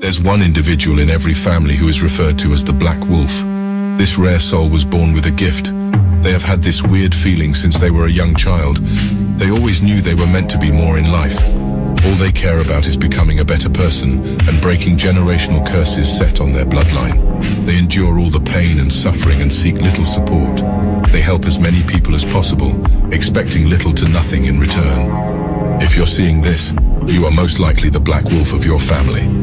There's one individual in every family who is referred to as the Black Wolf. This rare soul was born with a gift. They have had this weird feeling since they were a young child. They always knew they were meant to be more in life. All they care about is becoming a better person and breaking generational curses set on their bloodline. They endure all the pain and suffering and seek little support. They help as many people as possible, expecting little to nothing in return. If you're seeing this, you are most likely the Black Wolf of your family.